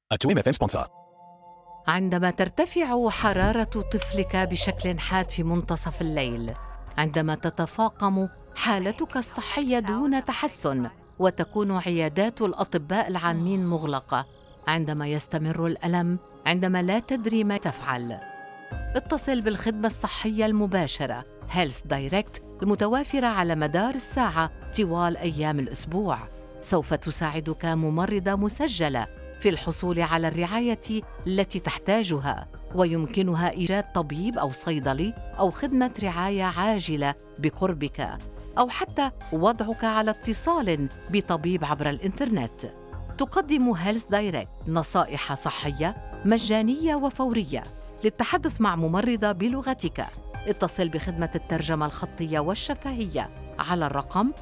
عندما ترتفع حرارة طفلك بشكل حاد في منتصف الليل، عندما تتفاقم حالتك الصحية دون تحسن وتكون عيادات الأطباء العامين مغلقة، عندما يستمر الألم، عندما لا تدري ما تفعل، اتصل بالخدمة الصحية المباشرة Health Direct المتوافرة على مدار الساعة طوال أيام الأسبوع. سوف تساعدك ممرضة مسجلة في الحصول على الرعاية التي تحتاجها، ويمكنها إيجاد طبيب أو صيدلي أو خدمة رعاية عاجلة بقربك، أو حتى وضعك على اتصال بطبيب عبر الإنترنت. تقدم Health Direct نصائح صحية مجانية وفورية. للتحدث مع ممرضة بلغتك، اتصل بخدمة الترجمة الخطية والشفهية على الرقم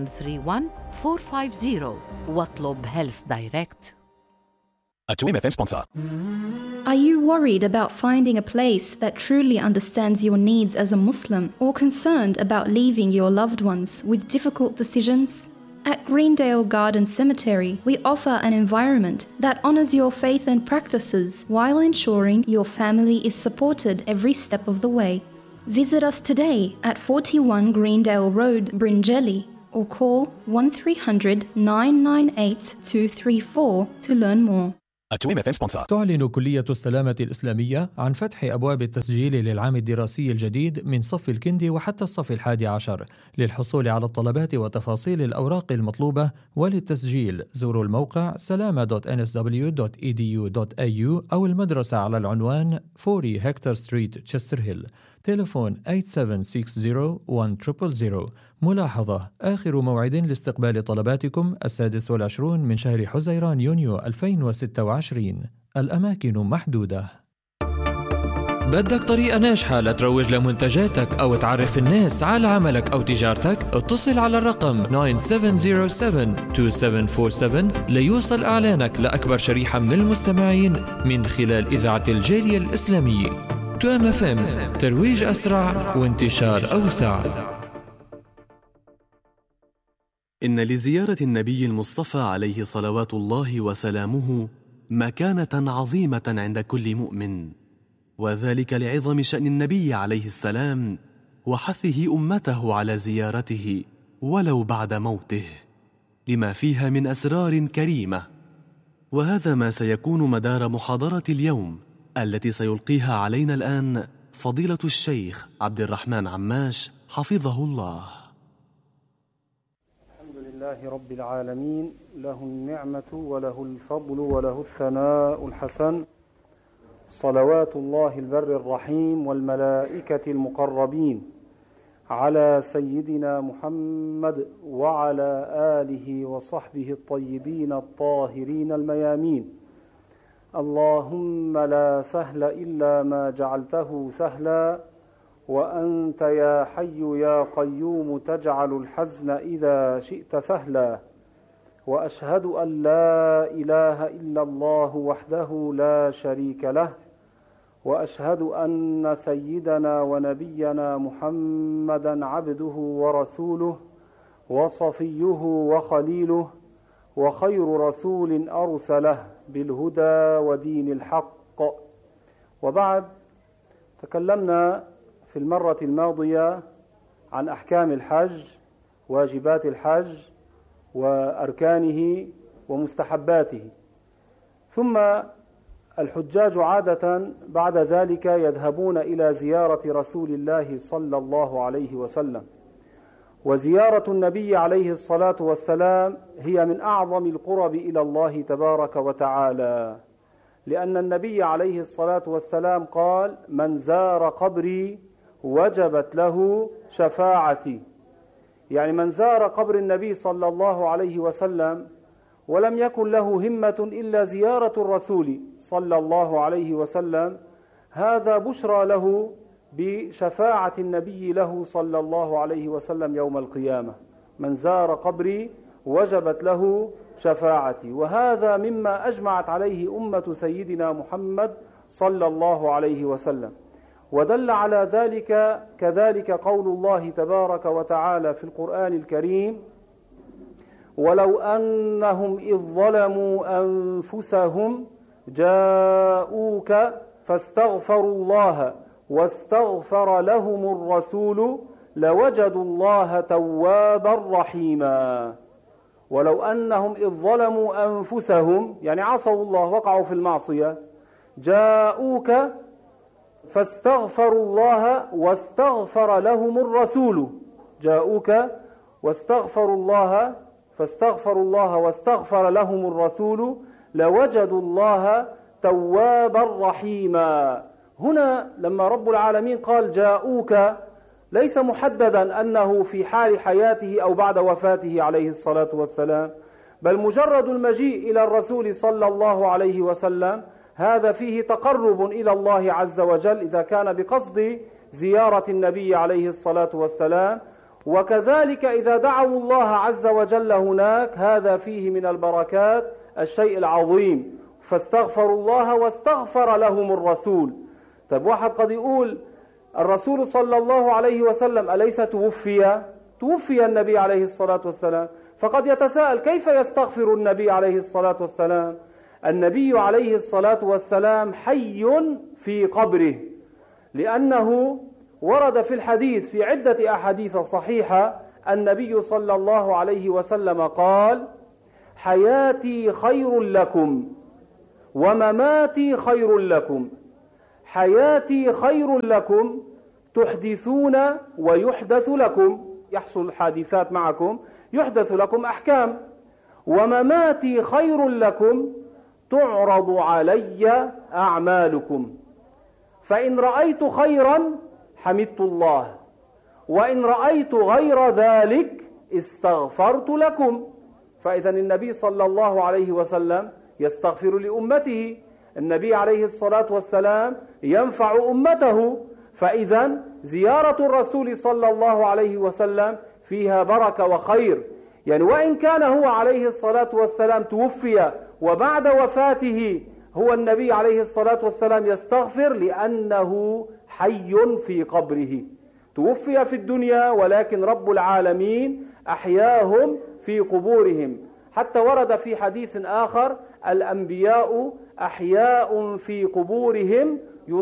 131450 واطلب Health Direct. Are you worried about finding a place that truly understands your needs as a Muslim, or concerned about leaving your loved ones with difficult decisions? At Greendale Garden Cemetery, we offer an environment that honors your faith and practices while ensuring your family is supported every step of the way. Visit us today at 41 Greendale Road, Bringelly, or call 1300 998 234 to learn more. تعلن كلية السلامة الإسلامية عن فتح أبواب التسجيل للعام الدراسي الجديد من صف الكندي وحتى الصف 11. للحصول على الطلبات وتفاصيل الأوراق المطلوبة وللتسجيل زوروا الموقع salama.nsw.edu.au أو المدرسة على العنوان 40 هكتور ستريت تشستر هيل. تليفون 8760-1000. ملاحظة: آخر موعد لاستقبال طلباتكم 26 من شهر حزيران يونيو 2026. الأماكن محدودة. بدك طريقة ناجحة لتروج لمنتجاتك أو تعرف الناس على عملك أو تجارتك؟ اتصل على الرقم 9707-2747 ليوصل إعلانك لأكبر شريحة من المستمعين من خلال إذاعة الجالية الإسلامية. توام FM، ترويج أسرع وانتشار أوسع. إن لزيارة النبي المصطفى عليه صلوات الله وسلامه مكانة عظيمة عند كل مؤمن، وذلك لعظم شأن النبي عليه السلام وحثه أمته على زيارته ولو بعد موته، لما فيها من أسرار كريمة. وهذا ما سيكون مدار محاضرة اليوم التي سيلقيها علينا الآن فضيلة الشيخ عبد الرحمن عماش حفظه الله. الحمد لله رب العالمين، له النعمة وله الفضل وله الثناء الحسن، صلوات الله البر الرحيم والملائكة المقربين على سيدنا محمد وعلى آله وصحبه الطيبين الطاهرين الميامين. اللهم لا سهل إلا ما جعلته سهلا، وأنت يا حي يا قيوم تجعل الحزن إذا شئت سهلا. وأشهد أن لا إله إلا الله وحده لا شريك له، وأشهد أن سيدنا ونبينا محمدا عبده ورسوله وصفيه وخليله، وخير رسول أرسله بالهدى ودين الحق. وبعد، تكلمنا في المرة الماضية عن أحكام الحج، واجبات الحج وأركانه ومستحباته، ثم الحجاج عادة بعد ذلك يذهبون إلى زيارة رسول الله صلى الله عليه وسلم. وزيارة النبي عليه الصلاة والسلام هي من أعظم القرب إلى الله تبارك وتعالى، لأن النبي عليه الصلاة والسلام قال: من زار قبري وجبت له شفاعتي. يعني من زار قبر النبي صلى الله عليه وسلم ولم يكن له همة إلا زيارة الرسول صلى الله عليه وسلم، هذا بشرى له بشفاعة النبي له صلى الله عليه وسلم يوم القيامة. من زار قبري وجبت له شفاعتي. وهذا مما أجمعت عليه أمة سيدنا محمد صلى الله عليه وسلم. ودل على ذلك كذلك قول الله تبارك وتعالى في القرآن الكريم: ولو أنهم إذ ظلموا أنفسهم جاءوك فاستغفروا الله واستغفر لهم الرسول لوجدوا الله توابا رحيما ولو أنهم إذ ظلموا أنفسهم يعني عصوا الله وقعوا في المعصية جاءوك فاستغفروا الله واستغفر لهم الرسول جاءوك واستغفروا الله فاستغفروا الله واستغفر لهم الرسول لوجدوا الله توابا رحيما. هنا لما رب العالمين قال جاءوك ليس محددا أنه في حال حياته أو بعد وفاته عليه الصلاة والسلام، بل مجرد المجيء إلى الرسول صلى الله عليه وسلم هذا فيه تقرب إلى الله عز وجل إذا كان بقصد زيارة النبي عليه الصلاة والسلام، وكذلك إذا دعوا الله عز وجل هناك هذا فيه من البركات الشيء العظيم. فاستغفروا الله واستغفر لهم الرسول. طيب واحد قد يقول الرسول صلى الله عليه وسلم أليس توفي النبي عليه الصلاة والسلام، فقد يتساءل كيف يستغفر النبي عليه الصلاة والسلام؟ النبي عليه الصلاة والسلام حي في قبره، لأنه ورد في الحديث في عدة أحاديث صحيحة النبي صلى الله عليه وسلم قال حياتي خير لكم ومماتي خير لكم. حياتي خير لكم تحدثون ويحدث لكم، يحصل حادثات معكم يحدث لكم أحكام، ومماتي خير لكم تعرض علي أعمالكم، فإن رأيت خيرا حمدت الله وإن رأيت غير ذلك استغفرت لكم. فإذا النبي صلى الله عليه وسلم يستغفر لأمته، النبي عليه الصلاة والسلام ينفع أمته، فإذا زيارة الرسول صلى الله عليه وسلم فيها بركة وخير. يعني وإن كان هو عليه الصلاة والسلام توفي وبعد وفاته هو النبي عليه الصلاة والسلام يستغفر لأنه حي في قبره، توفي في الدنيا ولكن رب العالمين أحياهم في قبورهم. حتى ورد في حديث آخر الأنبياء أحياء في قبورهم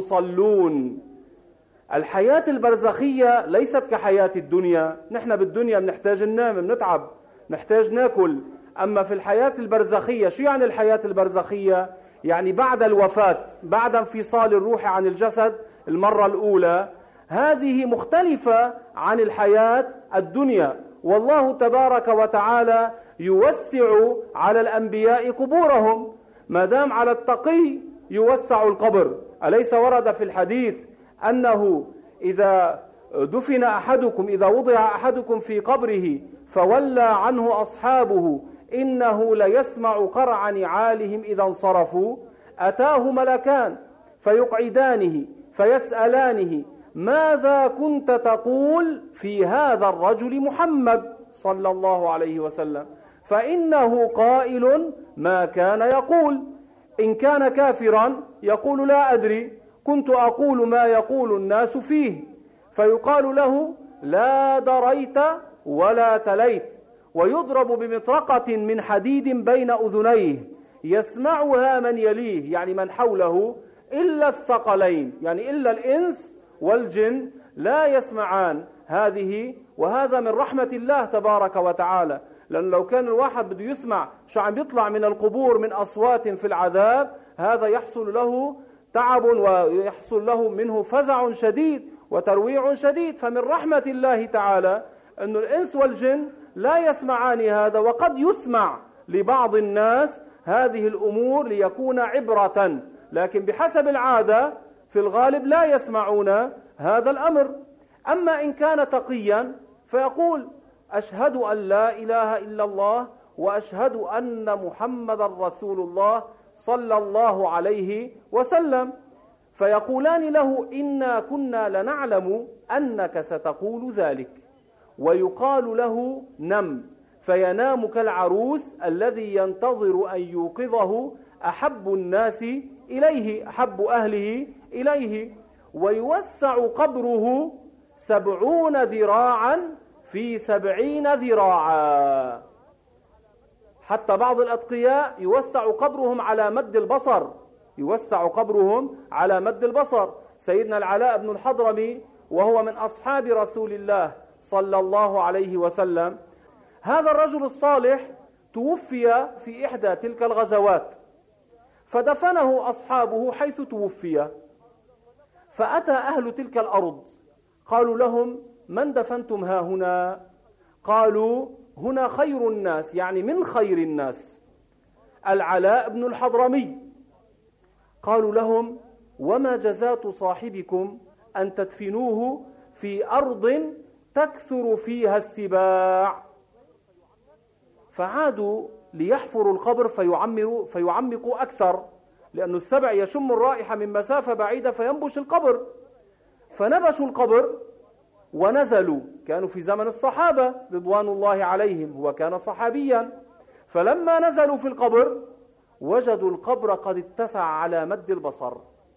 يصلون. الحياة البرزخية ليست كحياة الدنيا، نحن بالدنيا بنحتاج ننام بنتعب نحتاج ناكل، أما في الحياة البرزخية شو يعني الحياة البرزخية؟ يعني بعد الوفاة، بعد انفصال الروح عن الجسد المرة الأولى، هذه مختلفة عن الحياة الدنيا. والله تبارك وتعالى يوسع على الأنبياء قبورهم، ما دام على التقي يوسع القبر. أليس ورد في الحديث أنه إذا دفن أحدكم، إذا وضع أحدكم في قبره فولى عنه أصحابه إنه ليسمع قرع نعالهم إذا انصرفوا، أتاه ملكان فيقعدانه فيسألانه ماذا كنت تقول في هذا الرجل محمد صلى الله عليه وسلم؟ فإنه قائل ما كان يقول. إن كان كافرا يقول لا أدري، كنت أقول ما يقول الناس فيه، فيقال له لا دريت ولا تليت، ويضرب بمطرقة من حديد بين أذنيه يسمعها من يليه، يعني من حوله، إلا الثقلين، يعني إلا الإنس والجن لا يسمعان هذه. وهذا من رحمة الله تبارك وتعالى، لأن لو كان الواحد بده يسمع شو عم يطلع من القبور من أصوات في العذاب هذا يحصل له تعب ويحصل له منه فزع شديد وترويع شديد. فمن رحمة الله تعالى أن الإنس والجن لا يسمعان هذا، وقد يسمع لبعض الناس هذه الأمور ليكون عبرة، لكن بحسب العادة في الغالب لا يسمعون هذا الأمر. أما إن كان تقيا فيقول أشهد أن لا إله إلا الله وأشهد أن محمد رسول الله صلى الله عليه وسلم، فيقولان له إنا كنا لنعلم أنك ستقول ذلك، ويقال له نم، فينام كالعروس الذي ينتظر أن يوقظه أحب الناس إليه، أحب أهله إليه، ويوسع قبره 70 ذراعا في 70 ذراعا. حتى بعض الأتقياء يوسع قبرهم على مد البصر، يوسع قبرهم على مد البصر. سيدنا العلاء بن الحضرمي وهو من أصحاب رسول الله صلى الله عليه وسلم، هذا الرجل الصالح توفي في إحدى تلك الغزوات، فدفنه أصحابه حيث توفي. فأتى أهل تلك الأرض قالوا لهم: من دفنتم ها هنا؟ قالوا: هنا خير الناس، يعني من خير الناس، العلاء بن الحضرمي. قالوا لهم: وما جزاة صاحبكم أن تدفنوه في أرض تكثر فيها السباع؟ فعادوا ليحفروا القبر فيعمقوا أكثر، لأن السبع يشم الرائحة من مسافة بعيدة فينبش القبر. فنبشوا القبر ونزلوا، كانوا في زمن الصحابة رضوان الله عليهم، هو كان صحابيا. فلما نزلوا في القبر وجدوا القبر قد اتسع على مد البصر،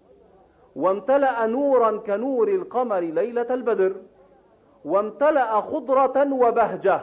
وامتلأ نورا كنور القمر ليلة البدر، وامتلأ خضرة وبهجة،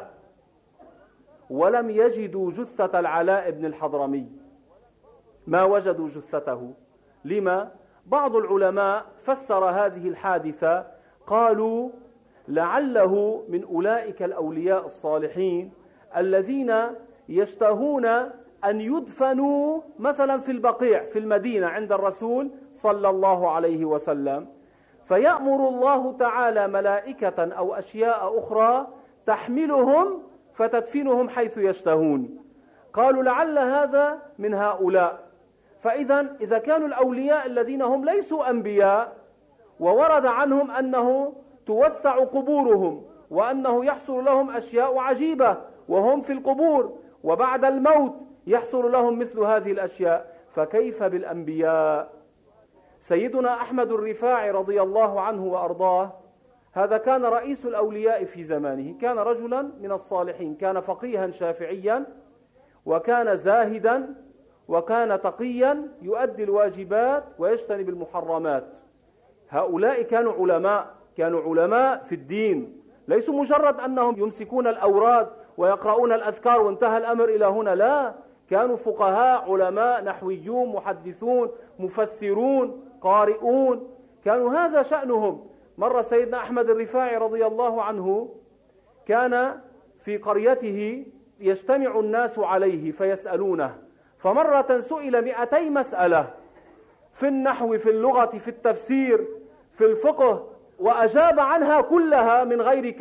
ولم يجدوا جثة العلاء بن الحضرمي، ما وجدوا جثته. لما؟ بعض العلماء فسر هذه الحادثة، قالوا: لعله من أولئك الأولياء الصالحين الذين يشتهون أن يدفنوا مثلا في البقيع في المدينة عند الرسول صلى الله عليه وسلم، فيأمر الله تعالى ملائكة أو أشياء أخرى تحملهم فتدفنهم حيث يشتهون. قالوا لعل هذا من هؤلاء. فإذا كانوا الأولياء الذين هم ليسوا أنبياء وورد عنهم أنه توسع قبورهم وأنه يحصل لهم أشياء عجيبة وهم في القبور، وبعد الموت يحصل لهم مثل هذه الأشياء، فكيف بالأنبياء؟ سيدنا أحمد الرفاعي رضي الله عنه وأرضاه، هذا كان رئيس الأولياء في زمانه، كان رجلا من الصالحين، كان فقيها شافعيا، وكان زاهدا، وكان تقيا يؤدي الواجبات ويجتنب المحرمات. هؤلاء كانوا علماء في الدين، ليسوا مجرد أنهم يمسكون الأوراد ويقرؤون الأذكار وانتهى الأمر إلى هنا، لا، كانوا فقهاء، علماء، نحويون، محدثون، مفسرون، قارئون، كانوا هذا شأنهم. مر سيدنا أحمد الرفاعي رضي الله عنه كان في قريته يجتمع الناس عليه فيسألونه، فمرة سئل 200 مسألة في النحو، في اللغة، في التفسير، في الفقه، وأجاب عنها كلها من غير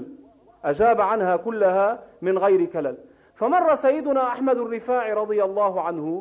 كلل. فمر سيدنا أحمد الرفاعي رضي الله عنه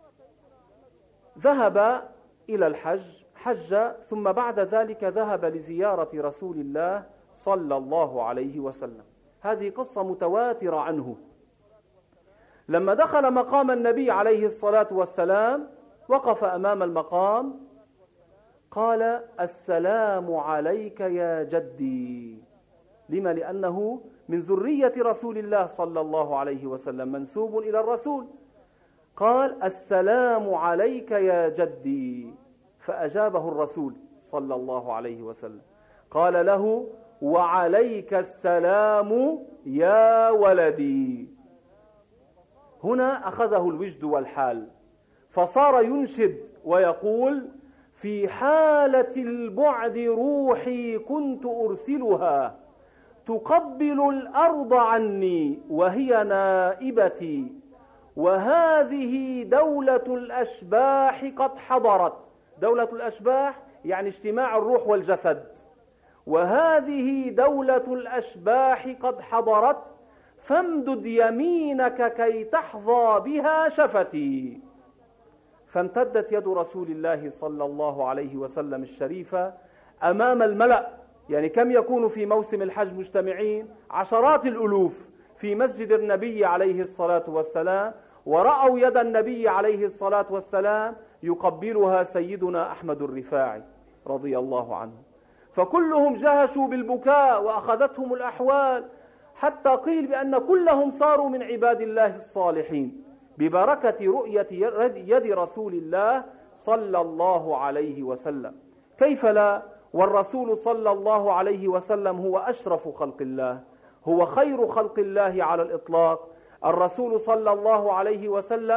ذهب إلى الحج، حج، ثم بعد ذلك ذهب لزيارة رسول الله صلى الله عليه وسلم. هذه قصة متواترة عنه. لما دخل مقام النبي عليه الصلاة والسلام وقف أمام المقام، قال: السلام عليك يا جدي. لما؟ لأنه من ذرية رسول الله صلى الله عليه وسلم، منسوب إلى الرسول. قال: السلام عليك يا جدي. فأجابه الرسول صلى الله عليه وسلم، قال له: وعليك السلام يا ولدي. هنا أخذه الوجد والحال، فصار ينشد ويقول: في حالة البعد روحي كنت أرسلها، تقبل الأرض عني وهي نائبتي، وهذه دولة الأشباح قد حضرت. دولة الأشباح يعني اجتماع الروح والجسد. وهذه دولة الأشباح قد حضرت، فامدد يمينك كي تحظى بها شفتي. فامتدت يد رسول الله صلى الله عليه وسلم الشريفة أمام الملأ. يعني كم يكون في موسم الحج مجتمعين؟ عشرات الألوف في مسجد النبي عليه الصلاة والسلام، ورأوا يد النبي عليه الصلاة والسلام يقبلها سيدنا أحمد الرفاعي رضي الله عنه. فكلهم جهشوا بالبكاء وأخذتهم الأحوال، حتى قيل بأن كلهم صاروا من عباد الله الصالحين ببركة رؤية يد رسول الله صلى الله عليه وسلم. كيف لا؟ والرسول صلى الله عليه وسلم هو أشرف خلق الله، هو خير خلق الله على الإطلاق. الرسول صلى الله عليه وسلم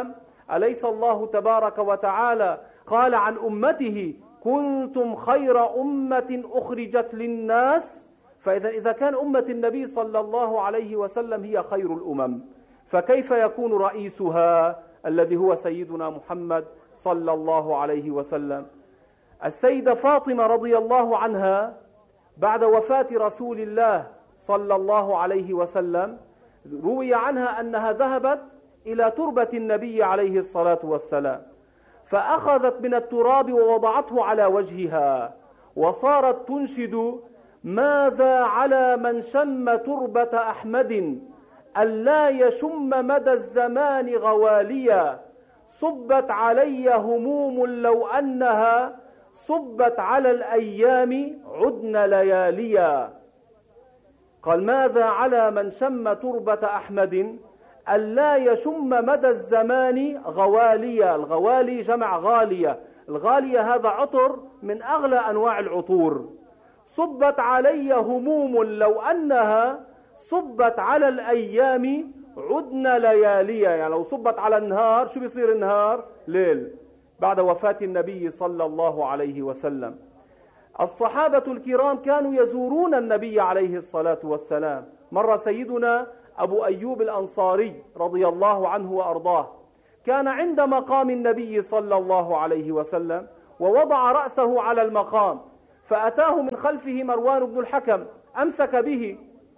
أليس الله تبارك وتعالى قال عن أمته كنتم خير أمة أخرجت للناس؟ فإذا كان أمة النبي صلى الله عليه وسلم هي خير الأمم، فكيف يكون رئيسها الذي هو سيدنا محمد صلى الله عليه وسلم؟ السيدة فاطمة رضي الله عنها بعد وفاة رسول الله صلى الله عليه وسلم روي عنها أنها ذهبت إلى تربة النبي عليه الصلاة والسلام، فأخذت من التراب ووضعته على وجهها، وصارت تنشد: ماذا على من شم تربة أحمد ألا يشم مدى الزمان غواليا، صبت علي هموم لو أنها صبت على الأيام عدن لياليا. قال: ماذا على من شم تربة أحمد ألا يشم مدى الزمان غواليا. الغوالي جمع غالية، الغالية هذا عطر من أغلى أنواع العطور. صبت علي هموم لو أنها صبت على الأيام عدن لياليا. يعني لو صبت على النهار شو بيصير؟ النهار ليل بعد وفاة النبي صلى الله عليه وسلم. الصحابة الكرام كانوا يزورون النبي عليه الصلاة والسلام. مر سيدنا أبو أيوب الأنصاري رضي الله عنه وأرضاه كان عند مقام النبي صلى الله عليه وسلم، ووضع رأسه على المقام، فأتاه من خلفه مروان بن الحكم أمسك به.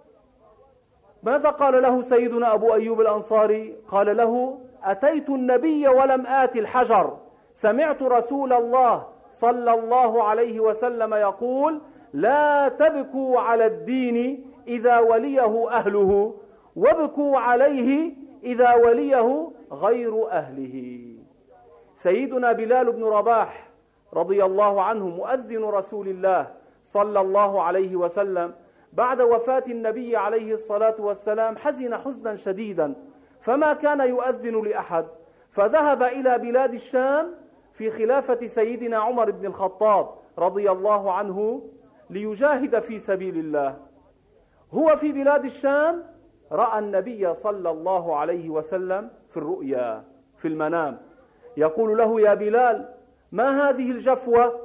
ماذا قال له سيدنا أبو أيوب الأنصاري؟ قال له: أتيت النبي ولم آت الحجر، سمعت رسول الله صلى الله عليه وسلم يقول: لا تبكوا على الدين إذا وليه أهله، وابكوا عليه إذا وليه غير أهله. سيدنا بلال بن رباح رضي الله عنه مؤذن رسول الله صلى الله عليه وسلم بعد وفاة النبي عليه الصلاة والسلام حزن حزنا شديدا، فما كان يؤذن لأحد، فذهب إلى بلاد الشام في خلافة سيدنا عمر بن الخطاب رضي الله عنه ليجاهد في سبيل الله. هو في بلاد الشام رأى النبي صلى الله عليه وسلم في الرؤيا في المنام، يقول له: يا بلال، ما هذه الجفوة؟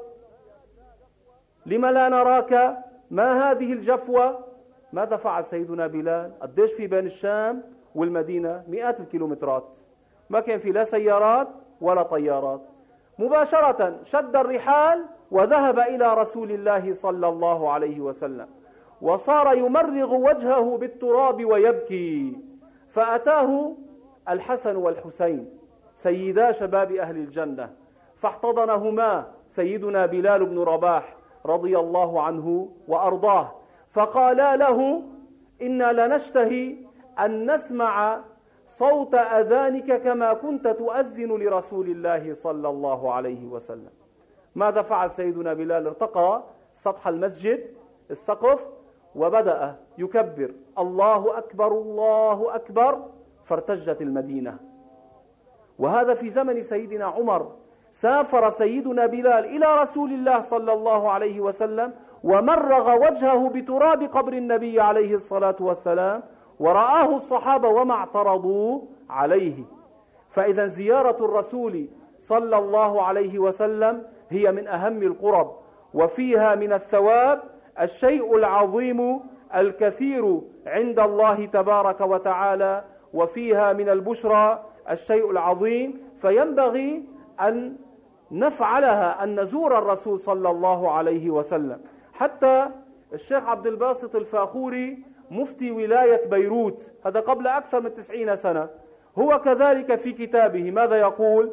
لم لا نراك؟ ما هذه الجفوة؟ ماذا فعل سيدنا بلال؟ قديش في بين الشام والمدينة؟ مئات الكيلومترات، ما كان في لا سيارات ولا طيارات. مباشرة شد الرحال وذهب إلى رسول الله صلى الله عليه وسلم، وصار يمرغ وجهه بالتراب ويبكي. فأتاه الحسن والحسين سيدا شباب أهل الجنة، فاحتضنهما سيدنا بلال بن رباح رضي الله عنه وأرضاه، فقالا له: إنا لنشتهي أن نسمع صوت أذانك كما كنت تؤذن لرسول الله صلى الله عليه وسلم. ماذا فعل سيدنا بلال؟ ارتقى سطح المسجد السقف وبدأ يكبر: الله أكبر الله أكبر، فارتجت المدينة. وهذا في زمن سيدنا عمر. سافر سيدنا بلال إلى رسول الله صلى الله عليه وسلم ومرغ وجهه بتراب قبر النبي عليه الصلاة والسلام، ورآه الصحابة وما اعترضوا عليه. فإذا زيارة الرسول صلى الله عليه وسلم هي من أهم القرب، وفيها من الثواب الشيء العظيم الكثير عند الله تبارك وتعالى، وفيها من البشرى الشيء العظيم، فينبغي أن نفعلها، أن نزور الرسول صلى الله عليه وسلم. حتى الشيخ عبد الباسط الفاخوري مفتي ولاية بيروت، هذا قبل أكثر من 90 سنة، هو كذلك في كتابه ماذا يقول؟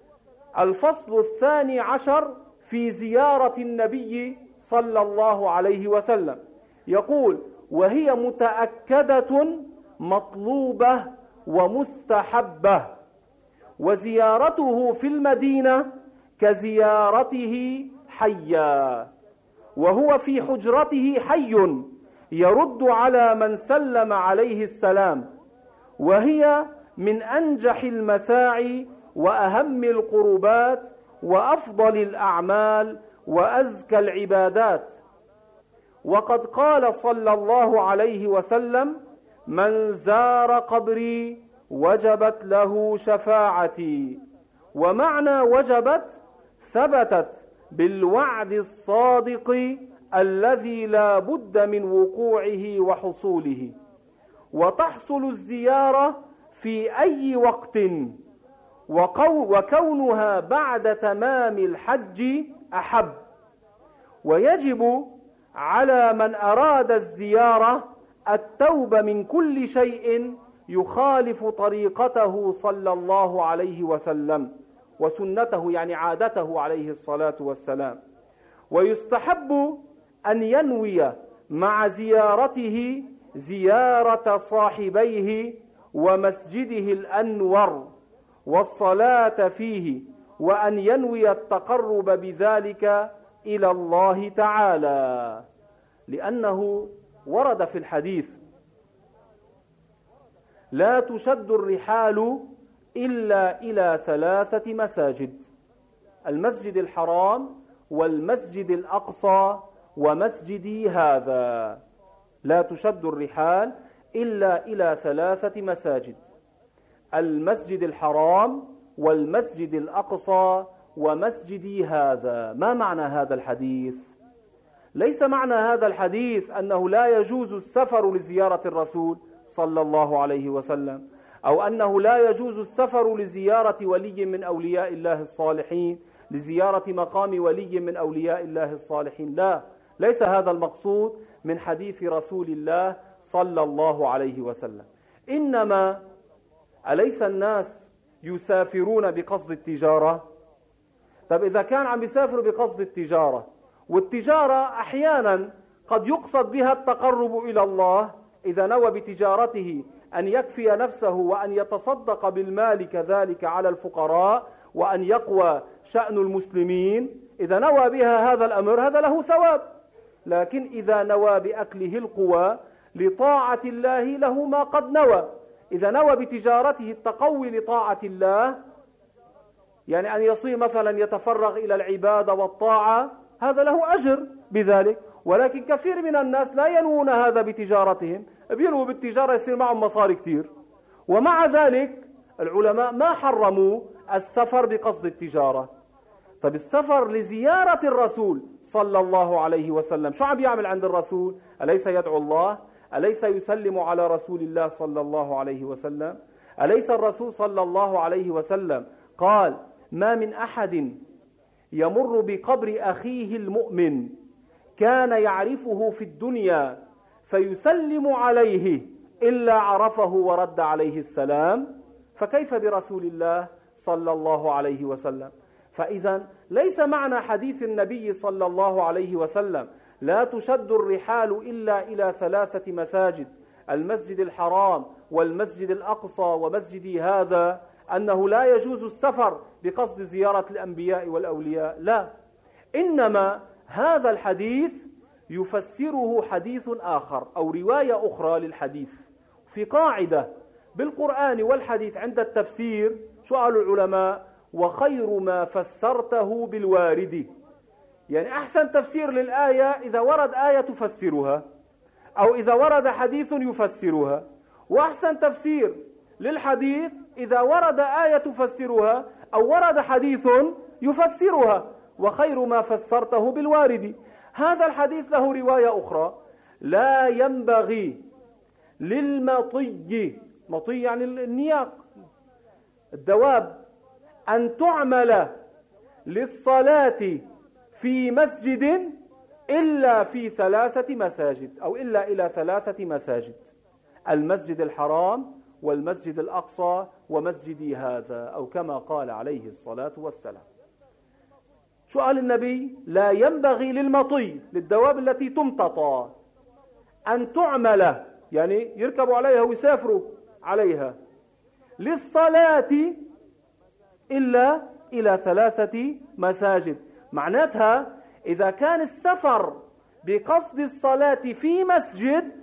الفصل 12 في زيارة النبي صلى الله عليه وسلم، يقول: وهي متأكدة مطلوبة ومستحبة، وزيارته في المدينة كزيارته حيا، وهو في حجرته حي يرد على من سلم عليه السلام، وهي من أنجح المساعي وأهم القربات وأفضل الأعمال وأزكى العبادات. وقد قال صلى الله عليه وسلم: من زار قبري وجبت له شفاعتي. ومعنى وجبت ثبتت بالوعد الصادق الذي لا بد من وقوعه وحصوله، وتحصل الزيارة في أي وقت، وكونها بعد تمام الحج أحب. ويجب على من أراد الزيارة التوبة من كل شيء يخالف طريقته صلى الله عليه وسلم وسنته، يعني عادته عليه الصلاة والسلام. ويستحب أن ينوي مع زيارته زيارة صاحبيه ومسجده الأنور والصلاة فيه، وأن ينوي التقرب بذلك إلى الله تعالى، لأنه ورد في الحديث: لا تشد الرحال إلا إلى 3 مساجد: المسجد الحرام والمسجد الأقصى ومسجدي هذا. لا تشد الرحال إلا إلى 3 مساجد: المسجد الحرام والمسجد الأقصى ومسجدي هذا. ما معنى هذا الحديث؟ ليس معنى هذا الحديث أنه لا يجوز السفر لزيارة الرسول صلى الله عليه وسلم، أو أنه لا يجوز السفر لزيارة ولي من أولياء الله الصالحين، لزيارة مقام ولي من أولياء الله الصالحين. لا، ليس هذا المقصود من حديث رسول الله صلى الله عليه وسلم. إنما أليس الناس يسافرون بقصد التجارة؟ طب إذا كان عم يسافروا بقصد التجارة، والتجارة أحيانا قد يقصد بها التقرب إلى الله، إذا نوى بتجارته أن يكفي نفسه وأن يتصدق بالمال كذلك على الفقراء وأن يقوى شأن المسلمين، إذا نوى بها هذا الأمر هذا له ثواب. لكن إذا نوى بأكله القوى لطاعة الله له ما قد نوى. إذا نوى بتجارته التقوي لطاعة الله، يعني أن يصير مثلا يتفرغ إلى العبادة والطاعة، هذا له أجر بذلك. ولكن كثير من الناس لا ينوون هذا بتجارتهم، بينووا بالتجارة يصير معهم مصاري كتير. ومع ذلك العلماء ما حرموا السفر بقصد التجارة. طب السفر لزيارة الرسول صلى الله عليه وسلم، شو عم يعمل عند الرسول؟ أليس يدعو الله؟ أليس يسلم على رسول الله صلى الله عليه وسلم؟ أليس الرسول صلى الله عليه وسلم قال: ما من أحد يمر بقبر أخيه المؤمن كان يعرفه في الدنيا فيسلم عليه إلا عرفه ورد عليه السلام، فكيف برسول الله صلى الله عليه وسلم؟ فإذا ليس معنى حديث النبي صلى الله عليه وسلم لا تشد الرحال إلا إلى 3 مساجد: المسجد الحرام والمسجد الأقصى ومسجدي هذا، أنه لا يجوز السفر بقصد زيارة الأنبياء والأولياء. لا، إنما هذا الحديث يفسره حديث آخر أو رواية أخرى للحديث. في قاعدة بالقرآن والحديث عند التفسير، شو قالوا العلماء؟ وخير ما فسرته بالوارد. يعني أحسن تفسير للآية إذا ورد آية تفسرها، أو إذا ورد حديث يفسرها. وأحسن تفسير للحديث إذا ورد آية تفسرها أو ورد حديث يفسرها. وخير ما فسرته بالوارد. هذا الحديث له رواية أخرى: لا ينبغي للمطي، مطي يعني النياق، الدواب، أن تعمل للصلاة في مسجد إلا في 3 مساجد، أو إلا إلى 3 مساجد: المسجد الحرام والمسجد الأقصى ومسجدي هذا، أو كما قال عليه الصلاة والسلام. شو قال النبي؟ لا ينبغي للمطي، للدواب التي تمتطى، أن تعمل، يعني يركبوا عليها ويسافروا عليها، للصلاة إلا إلى 3 مساجد. معناتها إذا كان السفر بقصد الصلاة في مسجد،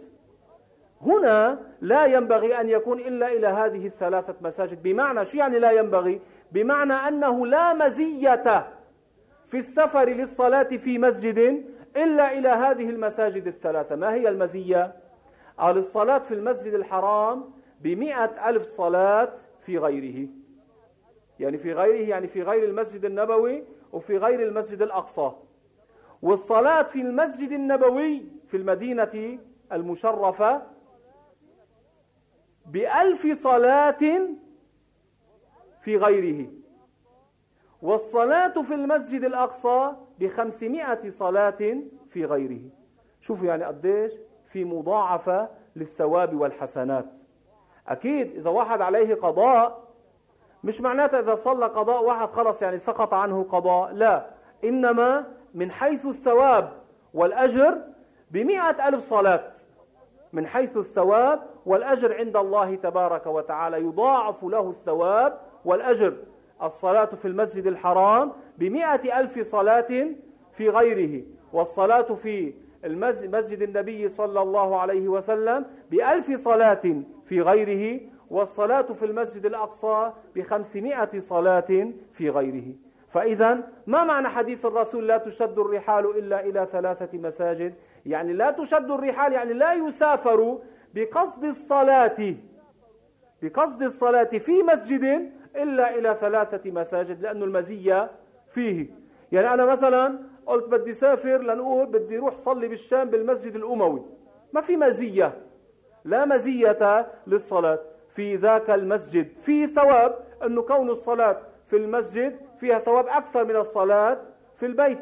هنا لا ينبغي أن يكون إلا إلى هذه 3 مساجد. بمعنى شو يعني لا ينبغي؟ بمعنى أنه لا مزية في السفر للصلاة في مسجد إلا إلى هذه المساجد 3. ما هي المزية؟ قال: الصلاة في المسجد الحرام ب100,000 صلاة في غيره. يعني في غيره يعني في غير المسجد النبوي وفي غير المسجد الأقصى. والصلاة في المسجد النبوي في المدينة المشرفة ب1000 صلاة في غيره، والصلاة في المسجد الأقصى ب500 صلاة في غيره. شوفوا يعني قديش في مضاعفة للثواب والحسنات. أكيد إذا واحد عليه قضاء مش معناته إذا صلى قضاء واحد خلص يعني سقط عنه القضاء، لا، إنما من حيث الثواب والأجر ب100,000 صلاة، من حيث الثواب والأجر عند الله تبارك وتعالى يضاعف له الثواب والأجر. الصلاة في المسجد الحرام ب100,000 صلاة في غيره، والصلاة في مسجد النبي صلى الله عليه وسلم ب1000 صلاة في غيره، والصلاة في المسجد الأقصى ب500 صلاة في غيره. فإذا ما معنى حديث الرسول لا تشد الرحال إلا إلى 3 مساجد؟ يعني لا تشد الرحال يعني لا يسافر بقصد الصلاة في مسجد إلا إلى 3 مساجد، لأنه المزية فيه. يعني أنا مثلا قلت بدي سافر لنقول بدي روح صلي بالشام بالمسجد الأموي، ما في مزية، لا مزية للصلاة في ذاك المسجد. فيه ثواب أنه كون الصلاة في المسجد فيها ثواب أكثر من الصلاة في البيت.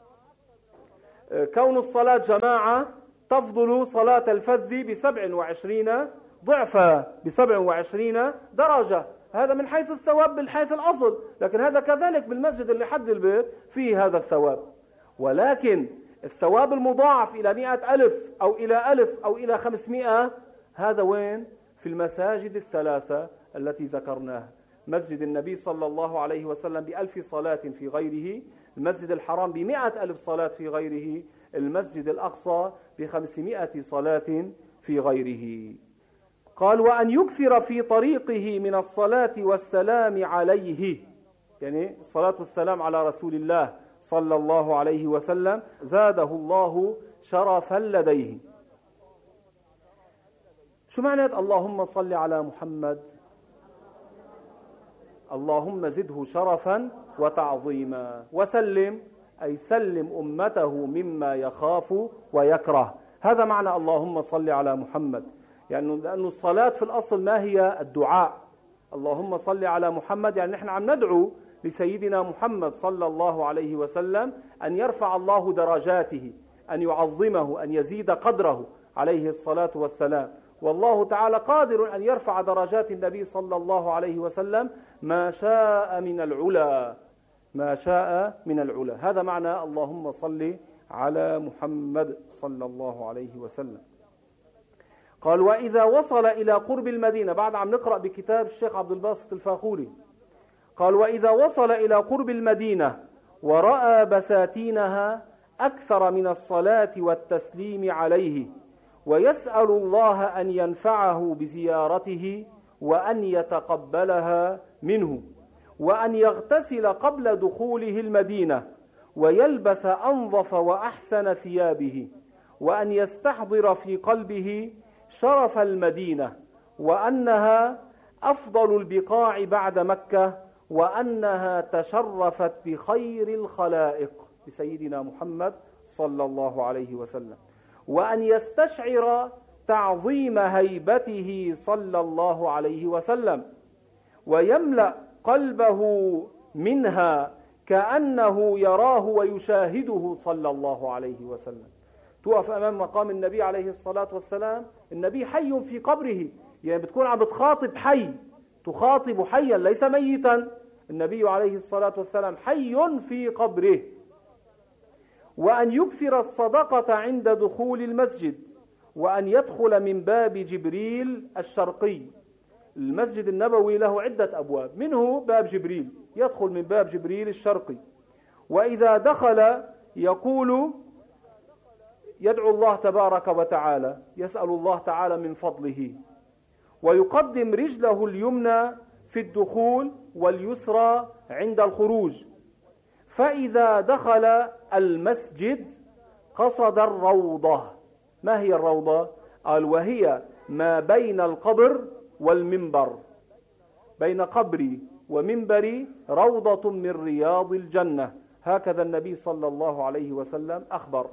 كون الصلاة جماعة تفضل صلاة الفذ ب27 ضعفا، ب27 درجة. هذا من حيث الثواب من حيث الأصل، لكن هذا كذلك بالمسجد اللي حد البيت فيه هذا الثواب. ولكن الثواب المضاعف إلى 100,000 أو إلى 1000 أو إلى 500 هذا وين؟ في المساجد الثلاثة التي ذكرناها. مسجد النبي صلى الله عليه وسلم ب1000 صلاة في غيره، المسجد الحرام ب100,000 صلاة في غيره، المسجد الأقصى ب500 صلاة في غيره. قال وأن يكثر في طريقه من الصلاة والسلام عليه، يعني الصلاة والسلام على رسول الله صلى الله عليه وسلم، زاده الله شرفا لديه. شو معنى اللهم صل على محمد؟ اللهم زده شرفا وتعظيما، وسلم أي سلم أمته مما يخاف ويكره. هذا معنى اللهم صل على محمد. يعني لأن الصلاة في الأصل ما هي؟ الدعاء. اللهم صل على محمد يعني نحن عم ندعو لسيدنا محمد صلى الله عليه وسلم أن يرفع الله درجاته، أن يعظمه، أن يزيد قدره عليه الصلاة والسلام. والله تعالى قادر أن يرفع درجات النبي صلى الله عليه وسلم ما شاء من العلا، ما شاء من العلا. هذا معنى اللهم صل على محمد صلى الله عليه وسلم. قال وإذا وصل إلى قرب المدينة، بعد عم نقرأ بكتاب الشيخ عبد الباسط الفاخوري، قال وإذا وصل إلى قرب المدينة ورأى بساتينها أكثر من الصلاة والتسليم عليه، ويسأل الله أن ينفعه بزيارته وأن يتقبلها منه، وأن يغتسل قبل دخوله المدينة، ويلبس أنظف وأحسن ثيابه، وأن يستحضر في قلبه شرف المدينة، وأنها أفضل البقاع بعد مكة، وأنها تشرفت بخير الخلائق بسيدنا محمد صلى الله عليه وسلم، وأن يستشعر تعظيم هيبته صلى الله عليه وسلم، ويملأ قلبه منها كأنه يراه ويشاهده صلى الله عليه وسلم. توقف أمام مقام النبي عليه الصلاة والسلام، النبي حي في قبره، يعني بتكون عم بتخاطب حي، تخاطب حيا ليس ميتا. النبي عليه الصلاة والسلام حي في قبره. وأن يكثر الصدقة عند دخول المسجد، وأن يدخل من باب جبريل الشرقي. المسجد النبوي له عدة أبواب، منه باب جبريل، يدخل من باب جبريل الشرقي. وإذا دخل يقول يدعو الله تبارك وتعالى، يسأل الله تعالى من فضله، ويقدم رجله اليمنى في الدخول واليسرى عند الخروج. فإذا دخل المسجد قصد الروضة. ما هي الروضة؟ قال وهي ما بين القبر والمنبر، بين قبري ومنبري روضة من رياض الجنة، هكذا النبي صلى الله عليه وسلم أخبر.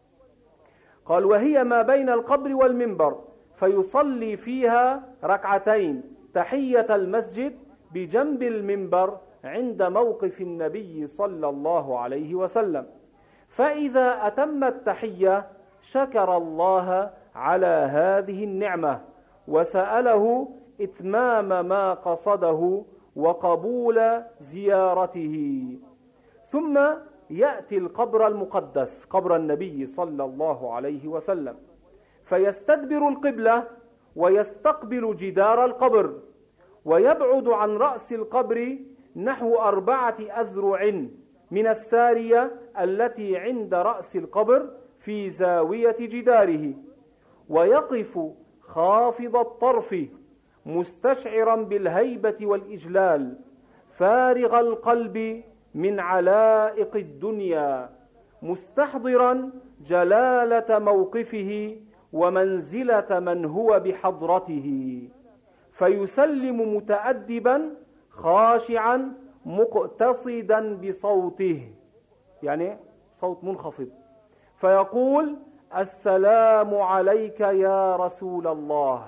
قال: وهي ما بين القبر والمنبر، فيصلي فيها ركعتين تحية المسجد بجنب المنبر عند موقف النبي صلى الله عليه وسلم، فإذا أتم التحية شكر الله على هذه النعمة وسأله إتمام ما قصده وقبول زيارته. ثم يأتي القبر المقدس، قبر النبي صلى الله عليه وسلم، فيستدبر القبلة ويستقبل جدار القبر، ويبعد عن رأس القبر نحو 4 أذرع من السارية التي عند رأس القبر في زاوية جداره، ويقف خافض الطرف مستشعرا بالهيبة والإجلال، فارغ القلب من علائق الدنيا، مستحضرا جلالة موقفه ومنزلة من هو بحضرته، فيسلم متأدبا خاشعا مقتصدا بصوته، يعني صوت منخفض، فيقول: السلام عليك يا رسول الله،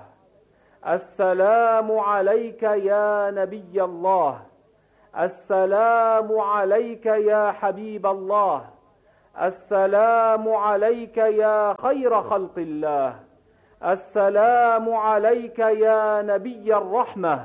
السلام عليك يا نبي الله، السلام عليك يا حبيب الله، السلام عليك يا خير خلق الله، السلام عليك يا نبي الرحمة،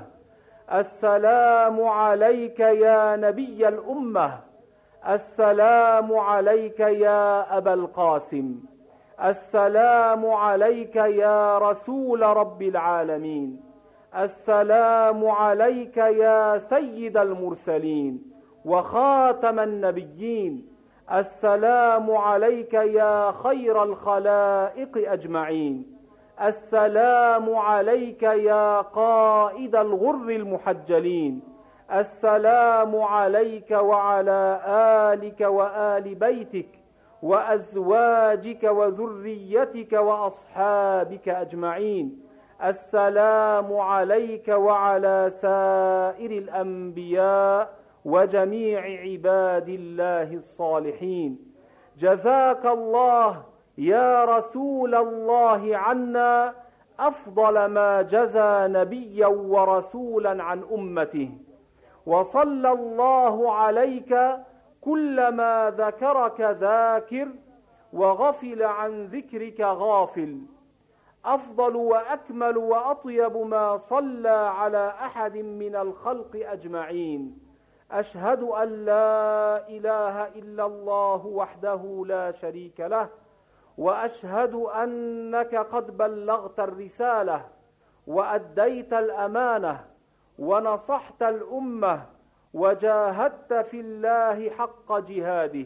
السلام عليك يا نبي الأمة، السلام عليك يا أبا القاسم، السلام عليك يا رسول رب العالمين، السلام عليك يا سيد المرسلين وخاتم النبيين، السلام عليك يا خير الخلائق أجمعين، السلام عليك يا قائد الغر المحجلين، السلام عليك وعلى آلك وآل بيتك وأزواجك وذريتك وأصحابك أجمعين، السلام عليك وعلى سائر الأنبياء وجميع عباد الله الصالحين. جزاك الله يا رسول الله عنا أفضل ما جزى نبيا ورسولا عن أمته، وصلى الله عليك كلما ذكرك ذاكر وغفل عن ذكرك غافل. أفضل وأكمل وأطيب ما صلى على أحد من الخلق أجمعين. أشهد أن لا إله إلا الله وحده لا شريك له، وأشهد أنك قد بلغت الرسالة وأديت الأمانة ونصحت الأمة وجاهدت في الله حق جهاده.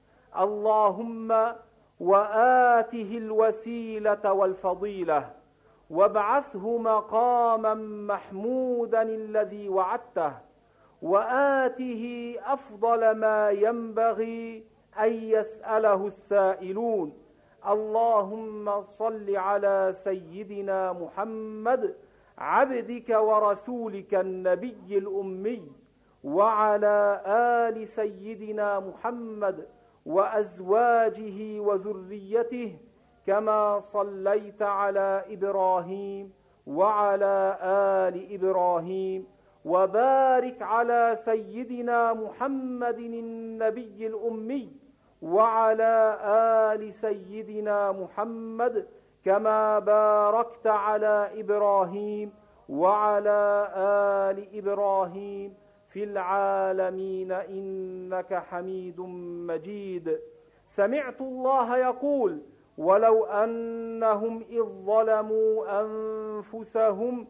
اللهم وآته الوسيلة والفضيلة وابعثه مقاما محمودا الذي وعدته، وآته أفضل ما ينبغي أن يسأله السائلون. اللهم صل على سيدنا محمد عبدك ورسولك النبي الأمي، وعلى آل سيدنا محمد وأزواجه وذريته، كما صليت على إبراهيم وعلى آل إبراهيم، وبارك على سيدنا محمد النبي الأمي وعلى آل سيدنا محمد، كما باركت على إبراهيم وعلى آل إبراهيم في العالمين إنك حميد مجيد. سمعت الله يقول: ولو أنهم إذ ظلموا أنفسهم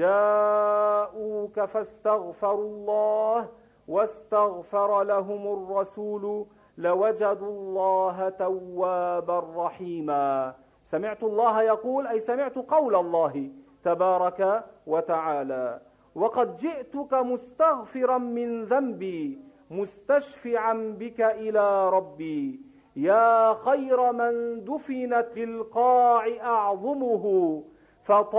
جاءوك فاستغفروا الله واستغفر لهم الرسول لوجدوا الله توابا رحيما. سمعت الله يقول، أي سمعت قول الله تبارك وتعالى: وقد جئتك مستغفرا من ذنبي مستشفعا بك إلى ربي، يا خير من دفنت القاع أعظمه